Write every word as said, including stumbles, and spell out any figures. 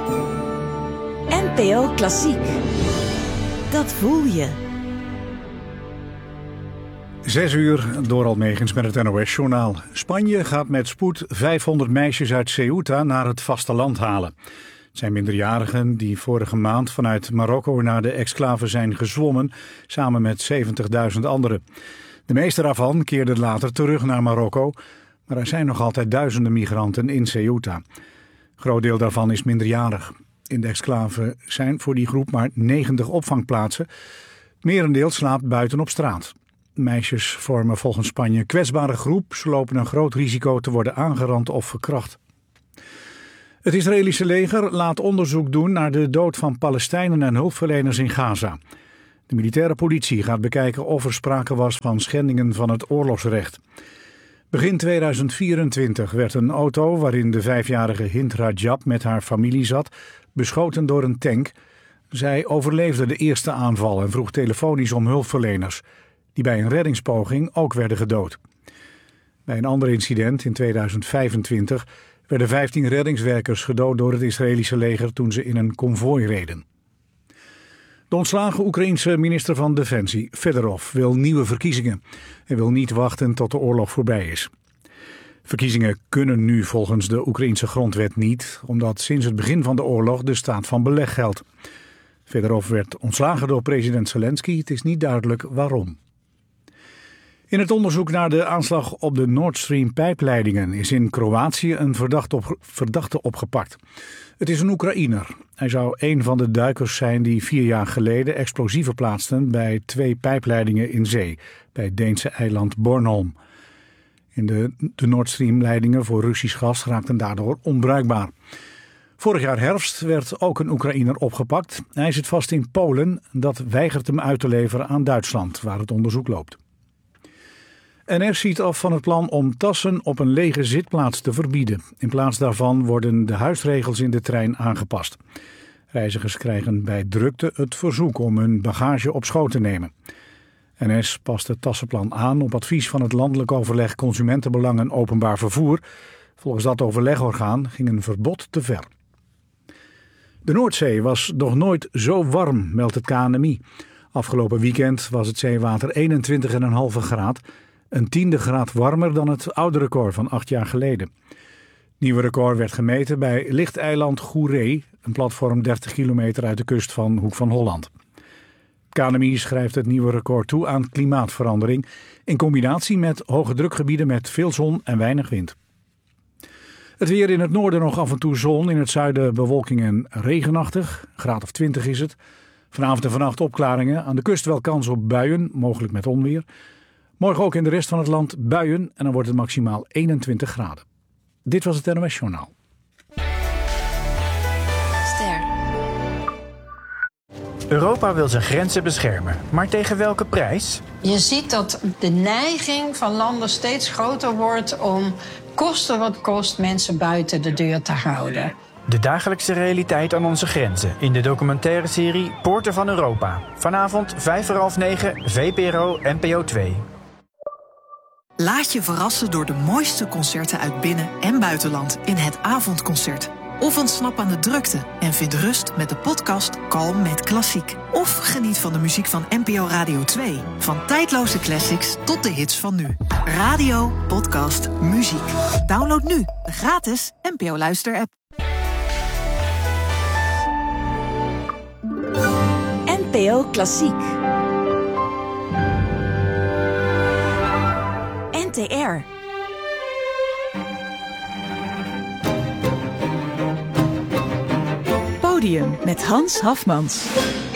N P O Klassiek. Dat voel je. Zes uur, Doral Megens met het N O S-journaal. Spanje gaat met spoed vijfhonderd meisjes uit Ceuta naar het vasteland halen. Het zijn minderjarigen die vorige maand vanuit Marokko naar de exclave zijn gezwommen, samen met zeventigduizend anderen. De meeste daarvan keerden later terug naar Marokko, maar er zijn nog altijd duizenden migranten in Ceuta. Een groot deel daarvan is minderjarig. In de exclave zijn voor die groep maar negentig opvangplaatsen. Het merendeel slaapt buiten op straat. Meisjes vormen volgens Spanje een kwetsbare groep. Ze lopen een groot risico te worden aangerand of verkracht. Het Israëlische leger laat onderzoek doen naar de dood van Palestijnen en hulpverleners in Gaza. De militaire politie gaat bekijken of er sprake was van schendingen van het oorlogsrecht. Begin tweeduizend vierentwintig werd een auto waarin de vijfjarige Hind Rajab met haar familie zat, beschoten door een tank. Zij overleefde de eerste aanval en vroeg telefonisch om hulpverleners, die bij een reddingspoging ook werden gedood. Bij een ander incident in tweeduizend vijfentwintig werden vijftien reddingswerkers gedood door het Israëlische leger toen ze in een konvooi reden. De ontslagen Oekraïense minister van Defensie, Fedorov, wil nieuwe verkiezingen. Hij wil niet wachten tot de oorlog voorbij is. Verkiezingen kunnen nu volgens de Oekraïense grondwet niet, omdat sinds het begin van de oorlog de staat van beleg geldt. Fedorov werd ontslagen door president Zelensky. Het is niet duidelijk waarom. In het onderzoek naar de aanslag op de Nord Stream pijpleidingen is in Kroatië een verdachte, op, verdachte opgepakt. Het is een Oekraïner. Hij zou een van de duikers zijn die vier jaar geleden explosieven plaatsten bij twee pijpleidingen in zee, bij het Deense eiland Bornholm. In de, de Nord Stream leidingen voor Russisch gas raakten daardoor onbruikbaar. Vorig jaar herfst werd ook een Oekraïner opgepakt. Hij zit vast in Polen. Dat weigert hem uit te leveren aan Duitsland, waar het onderzoek loopt. N S ziet af van het plan om tassen op een lege zitplaats te verbieden. In plaats daarvan worden de huisregels in de trein aangepast. Reizigers krijgen bij drukte het verzoek om hun bagage op schoot te nemen. N S past het tassenplan aan op advies van het Landelijk Overleg Consumentenbelang en Openbaar Vervoer. Volgens dat overlegorgaan ging een verbod te ver. De Noordzee was nog nooit zo warm, meldt het K N M I. Afgelopen weekend was het zeewater eenentwintig komma vijf graad. Een tiende graad warmer dan het oude record van acht jaar geleden. Het nieuwe record werd gemeten bij lichteiland Goeree, een platform dertig kilometer uit de kust van Hoek van Holland. K N M I schrijft het nieuwe record toe aan klimaatverandering in combinatie met hoge drukgebieden met veel zon en weinig wind. Het weer in het noorden nog af en toe zon, in het zuiden bewolking en regenachtig. Een graad of twintig is het. Vanavond en vannacht opklaringen, aan de kust wel kans op buien, mogelijk met onweer. Morgen ook in de rest van het land buien en dan wordt het maximaal eenentwintig graden. Dit was het N O S-journaal. Ster. Europa wil zijn grenzen beschermen, maar tegen welke prijs? Je ziet dat de neiging van landen steeds groter wordt om koste wat kost mensen buiten de deur te houden. De dagelijkse realiteit aan onze grenzen in de documentaire serie Poorten van Europa. Vanavond vijf voor half negen, V P R O N P O twee. Laat je verrassen door de mooiste concerten uit binnen- en buitenland in het avondconcert. Of ontsnap aan de drukte en vind rust met de podcast Kalm met Klassiek. Of geniet van de muziek van N P O Radio twee. Van tijdloze classics tot de hits van nu. Radio, podcast, muziek. Download nu de gratis N P O Luister-app. N P O Klassiek. N T R. Podium met Hans Hafmans.